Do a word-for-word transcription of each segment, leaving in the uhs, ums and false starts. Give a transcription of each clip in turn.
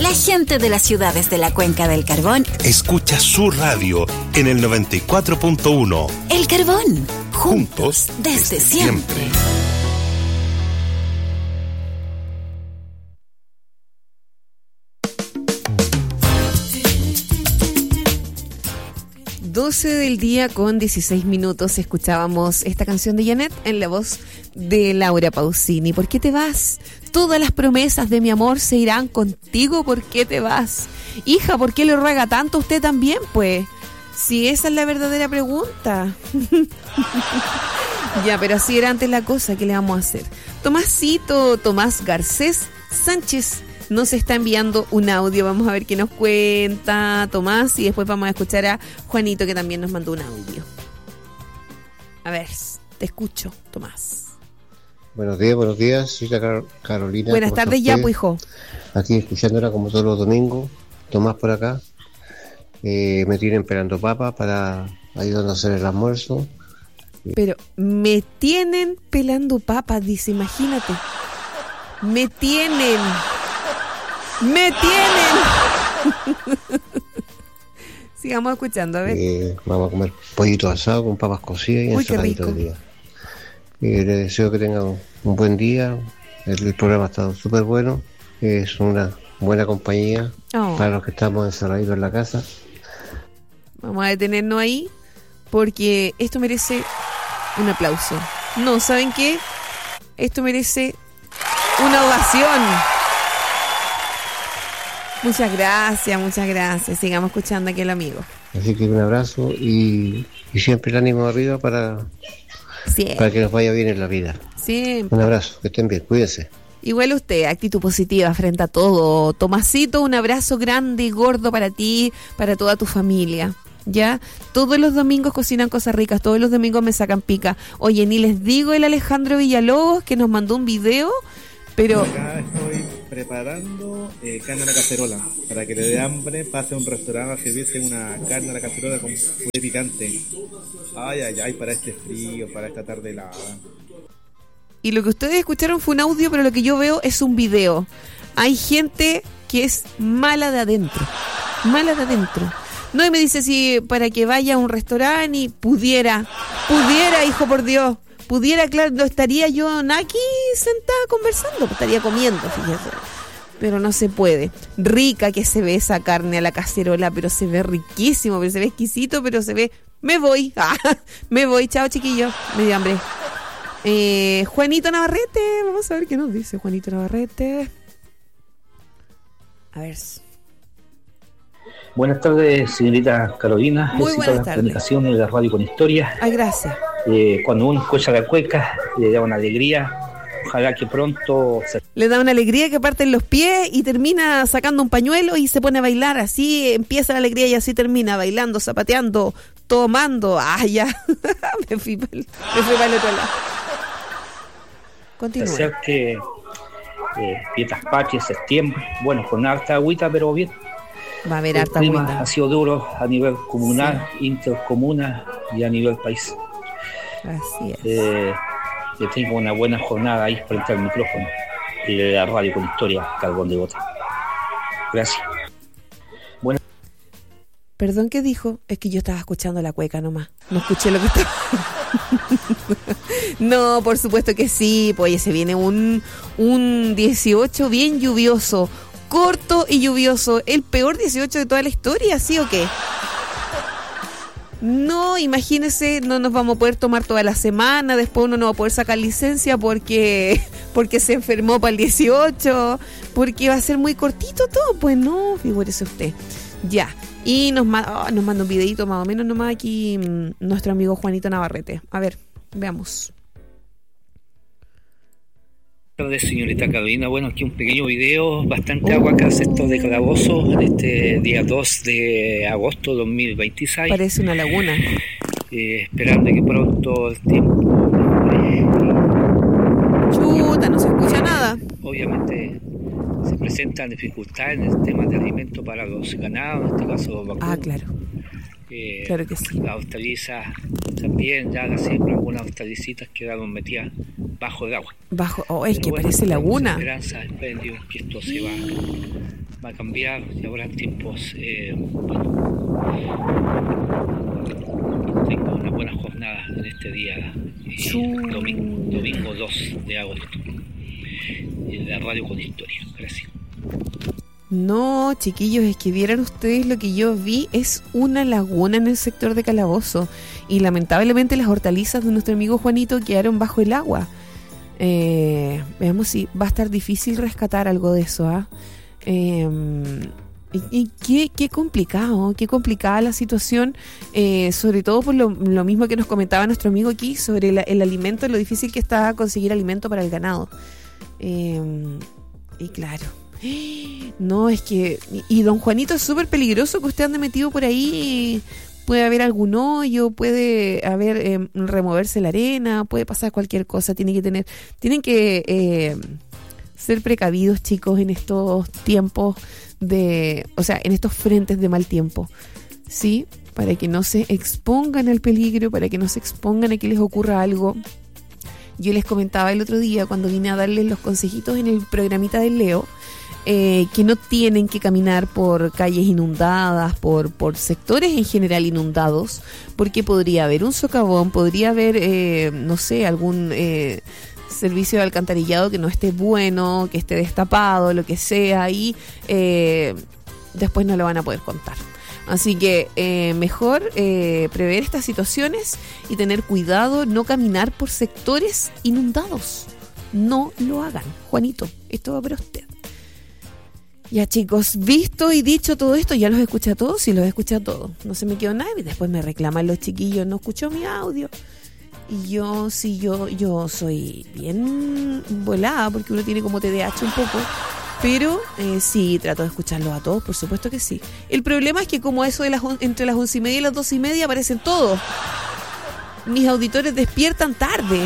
La gente de las ciudades de la Cuenca del Carbón escucha su radio en el noventa y cuatro punto uno. El Carbón, juntos desde, desde siempre. siempre. doce del día con dieciséis minutos escuchábamos esta canción de Janet en la voz de Laura Pausini. ¿Por qué te vas? Todas las promesas de mi amor se irán contigo. ¿Por qué te vas? Hija, ¿por qué le ruega tanto a usted también? Pues, si esa es la verdadera pregunta. Ya, pero así era antes la cosa. ¿Qué le vamos a hacer? Tomásito, Tomás Garcés Sánchez nos está enviando un audio. Vamos a ver qué nos cuenta Tomás y después vamos a escuchar a Juanito, que también nos mandó un audio. A ver, te escucho, Tomás. Buenos días, buenos días, soy Car- Carolina. Buenas tardes ya, pues, hijo. Aquí escuchándola como todos los domingos. Tomás por acá. Eh, me tienen pelando papas para ayudarnos a hacer el almuerzo. Pero me tienen pelando papas, dice, imagínate. Me tienen... ¡Me tienen! Sigamos escuchando, a ver. Eh, vamos a comer pollito asado con papas cocidas y ensaladita del día. Eh, les deseo que tengan un, un buen día. El, el programa ha estado súper bueno. Es una buena compañía oh. para los que estamos encerrados en la casa. Vamos a detenernos ahí porque esto merece un aplauso. No, ¿saben qué? Esto merece una ovación. Muchas gracias, muchas gracias. Sigamos escuchando aquí al amigo. Así que un abrazo y, y siempre el ánimo arriba para, para que nos vaya bien en la vida. Siempre. Un abrazo, que estén bien, cuídense. Igual usted, actitud positiva frente a todo. Tomasito, un abrazo grande y gordo para ti, para toda tu familia. ¿Ya? Todos los domingos cocinan cosas ricas, todos los domingos me sacan pica. Oye, ni les digo el Alejandro Villalobos que nos mandó un video, pero... Acá estoy preparando eh, carne a la cacerola, para que le dé hambre, pase a un restaurante a servirse una carne a la cacerola con puré picante. Ay, ay, ay, para este frío, para esta tarde helada. Y lo que ustedes escucharon fue un audio, pero lo que yo veo es un video. Hay gente que es mala de adentro, mala de adentro. No, y me dice si para que vaya a un restaurante y pudiera, pudiera, hijo por Dios, pudiera, claro, no estaría yo aquí sentada conversando, estaría comiendo, fíjate. Pero no se puede. Rica que se ve esa carne a la cacerola, pero se ve riquísimo, pero se ve exquisito, pero se ve... Me voy, ah, me voy, chao chiquillos, me dio hambre. Eh, Juanito Navarrete, vamos a ver qué nos dice Juanito Navarrete. A ver... Buenas tardes, señorita Carolina. Muy buenas tardes. La comunicación de la radio con historia. Ay, gracias. Eh, cuando uno escucha la cueca, le da una alegría. Ojalá que pronto... Se... Le da una alegría que parte en los pies y termina sacando un pañuelo y se pone a bailar. Así empieza la alegría y así termina, bailando, zapateando, tomando. Ah, ya. me fui para el, me fui para el otro lado. Continúa. Hacer que eh, fiestas patrias, septiembre, bueno, con harta agüita, pero bien. Va a haber el harta clima agüita. Ha sido duro a nivel comunal, sí. intercomunal y a nivel país. Así es. Eh, que tengo una buena jornada ahí frente al micrófono y de la radio con historia Carbón de Bota. Gracias. Bueno. Perdón, ¿qué dijo? Es que yo estaba escuchando la cueca nomás. No escuché lo que estaba... No, por supuesto que sí. Pues se viene un, un dieciocho bien lluvioso. Corto y lluvioso. El peor dieciocho de toda la historia, ¿sí o qué? No, imagínense, no nos vamos a poder tomar toda la semana, después uno no va a poder sacar licencia porque porque se enfermó para el dieciocho, porque va a ser muy cortito todo, pues no, figúrese usted. Ya, y nos, oh, nos manda un videito más o menos nomás aquí mmm, nuestro amigo Juanito Navarrete. A ver, veamos. Buenas tardes, señorita Carolina. Bueno, aquí un pequeño video, bastante agua acá, sector de Calabozo, en este día dos de agosto de dos mil veintiséis. Parece una laguna. Eh, esperando que pronto el tiempo... Chuta, no se escucha nada. Obviamente se presentan dificultades en el tema de alimento para los ganados, en este caso los vacunos. Ah, claro. Eh, claro que sí. Las hortalizas también, ya siempre algunas hortalizitas quedaron metidas bajo el agua. Bajo, oh, es Pero que bueno, parece laguna. Esperanza, espero que esto se va, va a cambiar y habrá tiempos, eh, bueno, tengo una buena jornada en este día, eh, domingo, domingo dos de agosto, en la radio con historia. Gracias. No, chiquillos, es que vieran ustedes lo que yo vi, es una laguna en el sector de Calabozo y lamentablemente las hortalizas de nuestro amigo Juanito quedaron bajo el agua. Eh, veamos si va a estar difícil rescatar algo de eso, ¿ah? ¿eh? Y, y qué, qué complicado, qué complicada la situación, eh, sobre todo por lo, lo mismo que nos comentaba nuestro amigo aquí sobre la, el alimento, lo difícil que está conseguir alimento para el ganado. Eh, y claro, no, es que, y, y don Juanito es súper peligroso que usted ande metido por ahí, puede haber algún hoyo, puede haber, eh, removerse la arena, puede pasar cualquier cosa, tiene que tener, tienen que eh, ser precavidos, chicos, en estos tiempos de, o sea, en estos frentes de mal tiempo, ¿sí? Para que no se expongan al peligro, para que no se expongan a que les ocurra algo. Yo les comentaba el otro día cuando vine a darles los consejitos en el programita del Leo, eh, que no tienen que caminar por calles inundadas, por, por sectores en general inundados, porque podría haber un socavón, podría haber, eh, no sé, algún eh, servicio de alcantarillado que no esté bueno, que esté destapado, lo que sea, y eh, después no lo van a poder contar. Así que eh, mejor eh, prever estas situaciones y tener cuidado, no caminar por sectores inundados. No lo hagan. Juanito, esto va para usted. Ya, chicos, visto y dicho todo esto, ya los escuché a todos, sí los escuché a todos. No se me quedó nada y después me reclaman los chiquillos, no escuchó mi audio. Y yo, sí, yo, yo soy bien volada porque uno tiene como T D A H un poco. Pero eh, sí, trato de escucharlos a todos, por supuesto que sí. El problema es que como eso de las on- entre las once y media y las doce y media aparecen todos. Mis auditores despiertan tarde.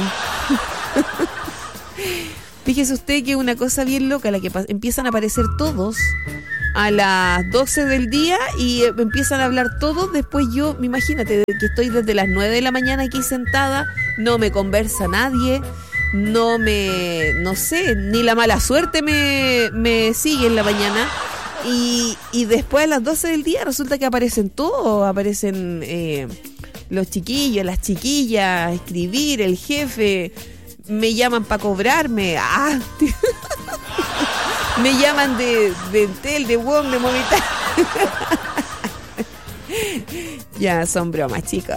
Fíjese usted que una cosa bien loca, la que pa- empiezan a aparecer todos a las doce del día y eh, empiezan a hablar todos. Después yo, imagínate, que estoy desde las nueve de la mañana aquí sentada, no me conversa nadie. No me, no sé, ni la mala suerte me, me sigue en la mañana y, y después a las doce del día resulta que aparecen todos, aparecen eh, los chiquillos, las chiquillas, escribir, el jefe, me llaman para cobrarme, ah, me llaman de, de Entel, de W O M, de Movistar. Ya, son bromas, chicos.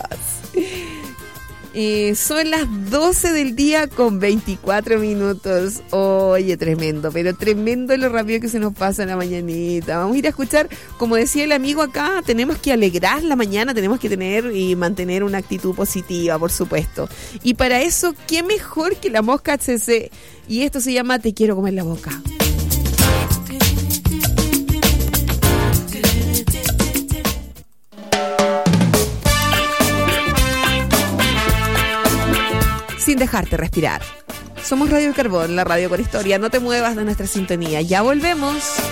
Eh, son las doce del día con veinticuatro minutos. Oye, tremendo, pero tremendo lo rápido que se nos pasa la mañanita. Vamos a ir a escuchar, como decía el amigo acá, tenemos que alegrar la mañana, tenemos que tener y mantener una actitud positiva, por supuesto. Y para eso, ¿qué mejor que la Mosca H C C? Y esto se llama Te quiero comer la boca. Sin dejarte respirar. Somos Radio Carbón, la radio con historia. No te muevas de nuestra sintonía. Ya volvemos.